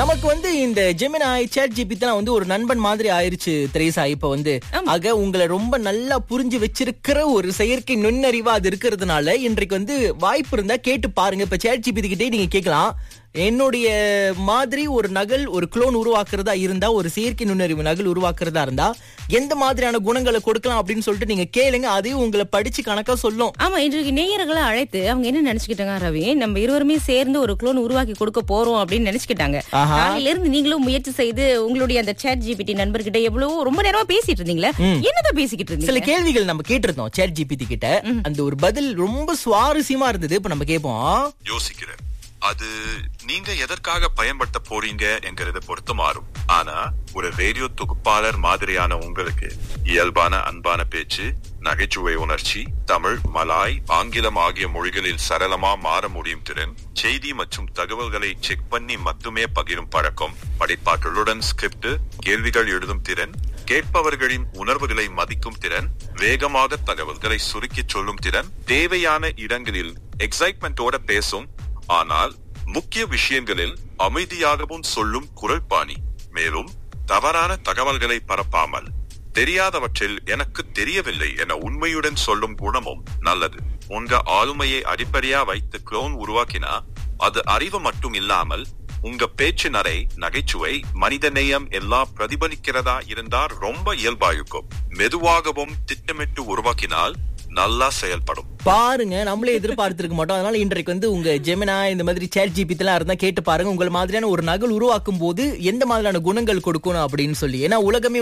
நமக்கு இந்த Gemini chat GPT தான் ஒரு நண்பன் மாதிரி ஆயிருச்சு தெரேசா. இப்ப ஆக உங்களை ரொம்ப நல்லா புரிஞ்சு வச்சிருக்கிற ஒரு செயற்கை நுண்ணறிவா அது இருக்கிறதுனால இன்றைக்கு வாய்ப்பு இருந்தா கேட்டு பாருங்க. இப்ப சாட் ஜிபிடி கிட்டே நீங்க கேட்கலாம், என்னுடைய மாதிரி ஒரு நகல் ஒரு குளோன் உருவாக்குறதா இருந்தா, ஒரு செயற்கை நுண்ணறிவு நகல் உருவாக்குறதா இருந்தா எந்த மாதிரியான குணங்களை கொடுக்கலாம் அப்படின்னு சொல்லிட்டு நீங்க கேளுங்க. அதையும் உங்களை படிச்சு கணக்கா சொல்லும். ஆமா, இன்றைக்கு நேயர்களை அழைத்து அவங்க என்ன நினைச்சுக்கிட்டாங்க, ரவி நம்ம இருவருமே சேர்ந்து ஒரு குளோன் உருவாக்கி கொடுக்க போறோம் அப்படின்னு நினைச்சுக்கிட்டாங்க. காலையில இருந்து நீங்களும் முயற்சி செய்து உங்களுடைய அந்த சாட் ஜிபிடி நண்பர்கிட்ட எவ்வளவு ரொம்ப நேரமா பேசிட்டு இருந்தீங்களா? என்னதான் பேசிக்கிட்டு இருந்தீங்க? சில கேள்விகள் நம்ம கேட்டிருந்தோம் சாட் ஜிபிடி கிட்ட. அந்த ஒரு பதில் ரொம்ப சுவாரஸ்யமா இருந்தது. இப்ப நம்ம கேட்போம். யோசிக்கிறேன், அது நீங்க எதற்காக பயன்படுத்த போறீங்க என்கிறத பொறுத்து மாறும். ஆனா ஒரு ரேடியோ தொகுப்பாளர் மாதிரியான உங்களுக்கு இயல்பான அன்பான பேச்சு, நகைச்சுவை உணர்ச்சி, தமிழ், மலாய், ஆங்கிலம் ஆகிய மொழிகளில் சரளமா மாற முடியும் திறன், செய்தி மற்றும் தகவல்களை செக் பண்ணி மட்டுமே பகிரும் பழக்கம், படைப்பாற்றலுடன் ஸ்கிரிப்ட், கேள்விகள் எழுதும் திறன், கேட்பவர்களின் உணர்வுகளை மதிக்கும் திறன், வேகமாக தகவல்களை சுருக்கி சொல்லும் திறன், தேவையான இடங்களில் எக்ஸைட்மெண்டோட பேசும் ஆனால் முக்கிய விஷயங்களில் அமைதியாகவும் சொல்லும் குரல் பாணி, மேலும் தவறான தகவல்களை பரப்பாமல் தெரியாதவற்றில் எனக்கு தெரியவில்லை என உண்மையுடன் சொல்லும் குணமும் நல்லது. உங்க ஆளுமையை அடிப்படையா வைத்து குளோன் உருவாக்கினா அது அறிவு மட்டும் இல்லாமல் உங்க பேச்சு, நரை, நகைச்சுவை, மனிதநேயம் எல்லாம் பிரதிபலிக்கிறதா இருந்தா ரொம்ப இயல்பாயிருக்கும். மெதுவாகவும் திட்டமிட்டு உருவாக்கினால் நல்லா செயல்படும். பாருங்க, நம்மளே எதிர்பார்த்திருக்க மாட்டோம். அதனால இன்றைக்கு உங்க ஜெமினா இந்த மாதிரி சாட் ஜிபிடி எல்லாம் இருந்தா கேட்டு பாருங்க. உங்களை மாதிரியான ஒரு நகல் உருவாக்கும் போது எந்த மாதிரியான குணங்கள் கொடுக்கணும் அப்படின்னு சொல்லி. ஏன்னா உலகமே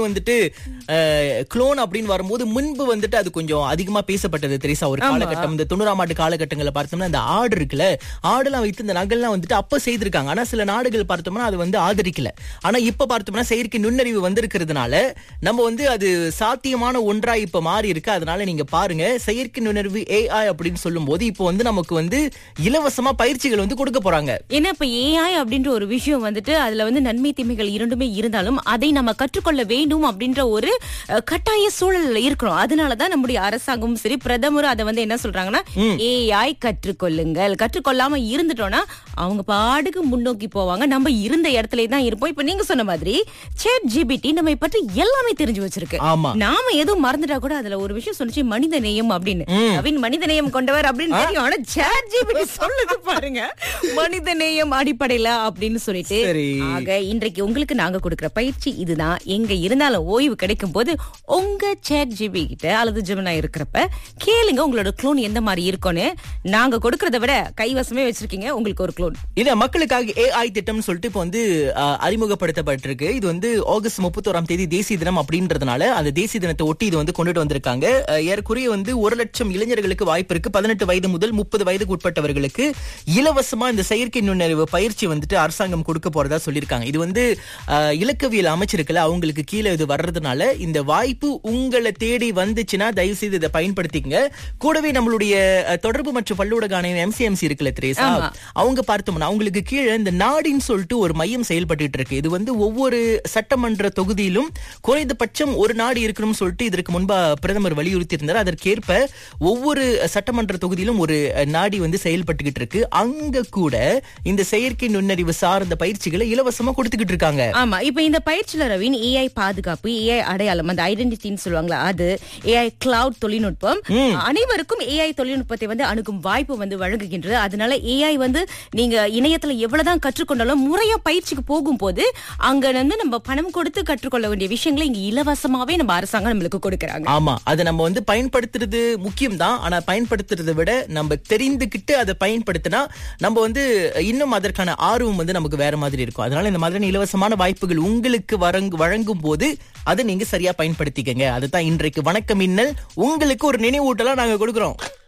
குளோன் அப்படின்னு வரும்போது முன்பு அது கொஞ்சம் அதிகமா பேசப்பட்டது தெரேசா. ஒரு காலகட்டம், இந்த 90ஆம் ஆண்டு காலகட்டங்களை பார்த்தோம்னா இந்த ஆடு இருக்குல்ல, ஆடுலாம் வைத்து இந்த நகல்லாம் அப்ப செய்திருக்காங்க. ஆனா சில நாடுகள் பார்த்தோம்னா அது ஆதரிக்கல. ஆனா இப்ப பார்த்தோம்னா செயற்கை நுண்ணறிவு வந்திருக்கிறதுனால நம்ம அது சாத்தியமான ஒன்றா இப்ப மாறி இருக்கு. அதனால நீங்க பாருங்க, செயற்கை நுண்ணறிவு AI அப்படின்னு சொல்லும் போது இப்போ நமக்கு இலவசமா பயிற்சிகள் கொடுக்க போறாங்க. ஏன்னா இப்ப AI அப்படின்ற ஒரு விஷயம் அதுல நன்மை தீமைகள் இரண்டுமே இருந்தாலும் அதை நம்ம கற்றுக்கொள்ள வேண்டும் அப்படின்ற ஒரு கட்டாய சூழல்ல இருக்கிறோம். அதனாலதான் நம்முடைய அரசாங்கமும் சரி, பிரதமரும் அதை என்ன சொல்றாங்கன்னா, AI கற்றுக்கொள்ளுங்கள். கற்றுக்கொள்ளாம இருந்துட்டோம்னா அவங்க பாடுக்கு முன்னோக்கி போவாங்க, நம்ம இருந்த இடத்துல தான் இருப்போம். இப்ப நீங்க சொன்ன மாதிரி சாட் ஜிபிடி நம்ம பற்றி எல்லாமே தெரிஞ்சு வச்சிருக்கு. நாம எதுவும் மறந்துட்டா கூட அதுல ஒரு விஷயம் சொல்லிச்சு, மனித நேயம் அப்படின்னு. நவீன் மனித நேயம் கொண்டவர் அப்படின்னு தெரியும். ஆனா சாட் ஜிபிடி சொல்லுது பாருங்க, மனித நேயம் அடிப்படையில அப்படின்னு சொல்லிட்டு. ஆக இன்றைக்கு உங்களுக்கு நாங்க கொடுக்கிற பயிற்சி இதுதான். எங்க இருந்தாலும் ஓய்வு கிடைக்கும் போது உங்க சாட் ஜிபிடி கிட்ட அல்லது ஜெமினா இருக்கிறப்ப கேளுங்க, உங்களோட குளோன் எந்த மாதிரி இருக்கும்னு. நாங்க கொடுக்கறத விட கைவசமே வச்சிருக்கீங்க உங்களுக்கு ஒரு குளோன். இது மக்களுக்காக AI திட்டம் சொல்லிட்டு இப்போ அறிமுகப்படுத்தப்பட்டிருக்கு. இது ஆகஸ்ட் 31ஆம் தேதி தேசிய தினம் அப்படின்றதுனால அந்த தேசிய தினத்தை ஒட்டி இது கொண்டுட்டு வந்திருக்காங்க. ஏறக்குறைய 1 லட்சம் இளைஞர்களுக்கு வாய்ப்பு இருக்கு. 18 வயது முதல் 30 வயதுக்கு உட்பட்டவர்களுக்கு இலவசமா இந்த செயற்கை நுண்ணறிவு பயிற்சி அரசாங்கம் கொடுக்க போறதா சொல்லியிருக்காங்க. இது இலக்கவியல் அமைச்சிருக்கல, அவங்களுக்கு கீழே இது வர்றதுனால இந்த வாய்ப்பு உங்களை தேடி வந்துச்சுன்னா தயவு செய்து இதை பயன்படுத்திக்கங்க. கூடவே நம்மளுடைய தொடர்பு மற்றும் பல்லூடக ஆணையம் MCMC இருக்குல்ல தெரேசா, அவங்க பார்த்தோம்னா அவங்களுக்கு கீழே இந்த நாடின்னு சொல்லிட்டு ஒரு மையம் செயல்பட்டு இருக்கு. இது ஒவ்வொரு சட்டமன்ற தொகுதியிலும் குறைந்தபட்சம் ஒரு நாடு இருக்கணும்னு சொல்லிட்டு இதற்கு முன்பா பிரதமர் வலியுறுத்தி இருந்தார். அதற்கேற்ப ஒவ்வொரு சட்டமன்ற தொகுதியிலும் ஒரு நாடி செயல்பட்டுகிட்டு இருக்கு. அங்க கூட இந்த செயற்கை நுண்ணறிவு சார்ந்த பயிற்சிகளை இலவசமா கொடுத்துக்கிட்டு இருக்காங்க. ஆமா, இப்ப இந்த பயிற்சியில ரவின் AI பாதுகாப்பு, AI அடையாளம், அந்த ஐடென்டிட்டின்னு சொல்லுவாங்களா, அது AI கிளவுட் தொழில்நுட்பம், அனைவருக்கும் AI தொழில்நுட்பத்தை அணுகும் வாய்ப்பு வழங்குகின்றது. அதனால AI நீங்க இணையத்துல எவ்வளவுதான் கற்றுக்கொண்டாலும் முறையா பயிற்சிக்கு போகும்போது அங்க நம்ம பணம் கொடுத்து கற்றுக்கொள்ள வேண்டிய விஷயங்களை இங்க இலவசமாவே நம்ம அரசாங்கம் நம்மளுக்கு கொடுக்கறாங்க. ஆமா, அதை நம்ம பயன்படுத்துறது முக்கியம் தான். ஆனா பயன்படுத்துறதை விட நம்ம தெரிந்துகிட்டு அதை பயன்படுத்தினா நம்ம இன்னும் அதற்கான ஆர்வம் நமக்கு வேற மாதிரி இருக்கும். அதனால இந்த மாதிரியான இலவசமான வாய்ப்புகள் உங்களுக்கு வழங்கும் போது அதை நீங்க சரியா பயன்படுத்திக்கங்க. அதுதான் இன்றைக்கு வணக்கம் மின்னல் உங்களுக்கு ஒரு நினைவூட்டலா நாங்க கொடுக்கிறோம்.